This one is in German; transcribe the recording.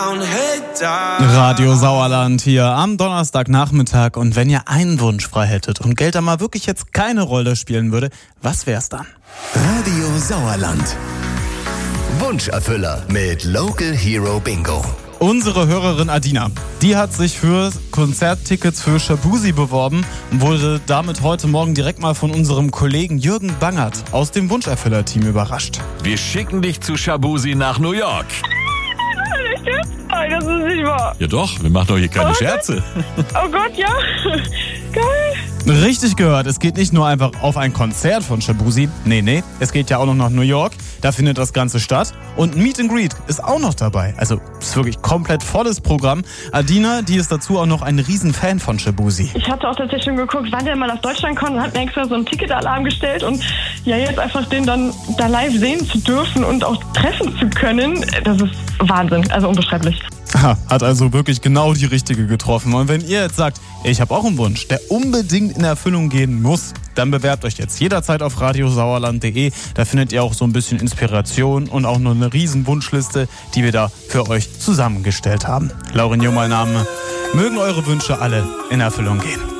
Radio Sauerland hier am Donnerstagnachmittag. Und wenn ihr einen Wunsch frei hättet und Geld da mal wirklich jetzt keine Rolle spielen würde, was wär's dann? Radio Sauerland. Wunscherfüller mit Local Hero Bingo. Unsere Hörerin Adina, die hat sich für Konzerttickets für Shaboozey beworben und wurde damit heute Morgen direkt mal von unserem Kollegen Jürgen Bangert aus dem Wunscherfüller-Team überrascht. Wir schicken dich zu Shaboozey nach New York. Nein, das ist nicht wahr. Ja doch, wir machen doch hier keine Scherze. Oh Gott, ja. Geil. Richtig gehört, es geht nicht nur einfach auf ein Konzert von Shaboozey. Nee, es geht ja auch noch nach New York. Da findet das Ganze statt. Und Meet and Greet ist auch noch dabei. Also ist wirklich komplett volles Programm. Adina, die ist dazu auch noch ein Riesenfan von Shaboozey. Ich hatte auch tatsächlich schon geguckt, wann der mal nach Deutschland kommt und hat mir extra so einen Ticketalarm gestellt. Und ja, jetzt einfach den dann da live sehen zu dürfen und auch treffen zu können, das ist Wahnsinn, also unbeschreiblich. Hat also wirklich genau die richtige getroffen. Und wenn ihr jetzt sagt, ich habe auch einen Wunsch, der unbedingt in Erfüllung gehen muss, dann bewerbt euch jetzt jederzeit auf radiosauerland.de. Da findet ihr auch so ein bisschen Inspiration und auch noch eine riesen Wunschliste, die wir da für euch zusammengestellt haben. Laurin Jung mein Name. Mögen eure Wünsche alle in Erfüllung gehen.